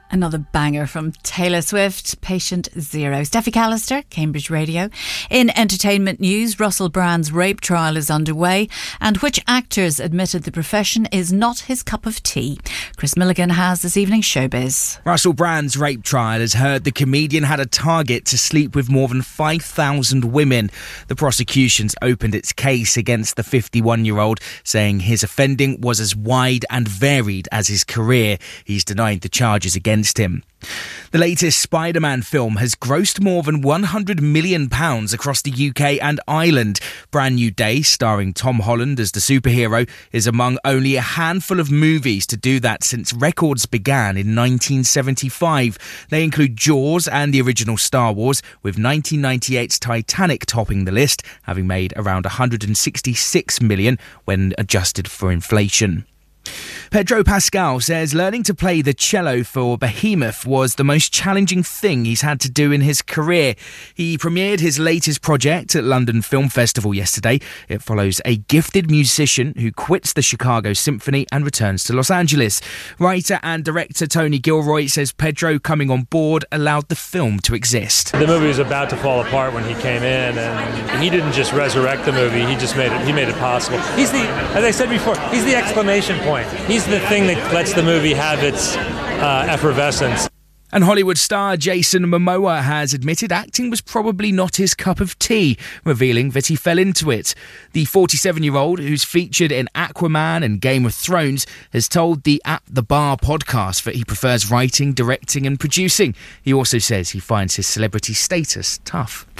Another banger from Taylor Swift, Patient Zero. Steffi Callister, Cambridge Radio. In entertainment news, Russell Brand's rape trial is underway, and which actors admitted the profession is not his cup of tea. Chris Milligan has this evening's showbiz. Russell Brand's rape trial has heard the comedian had a target to sleep with more than 5,000 women. The prosecution's opened its case against the 51-year-old, saying his offending was as wide and varied as his career. He's denied the charges against him. The latest Spider-Man film has grossed more than £100 million across the UK and Ireland. Brand New Day, starring Tom Holland as the superhero, is among only a handful of movies to do that since records began in 1975. They include Jaws and the original Star Wars, with 1998's Titanic topping the list, having made around £166 million when adjusted for inflation. Pedro Pascal says learning to play the cello for Behemoth was the most challenging thing he's had to do in his career. He premiered his latest project at London Film Festival yesterday. It follows a gifted musician who quits the Chicago Symphony and returns to Los Angeles. Writer and director Tony Gilroy says Pedro coming on board allowed the film to exist. The movie was about to fall apart when he came in, and he didn't just resurrect the movie, he made it possible. He's the, as I said before, he's the exclamation point. He's the thing that lets the movie have its effervescence. And Hollywood star Jason Momoa has admitted acting was probably not his cup of tea, revealing that he fell into it. The 47-year-old, who's featured in Aquaman and Game of Thrones, has told the At the Bar podcast that he prefers writing, directing and producing. He also says he finds his celebrity status tough.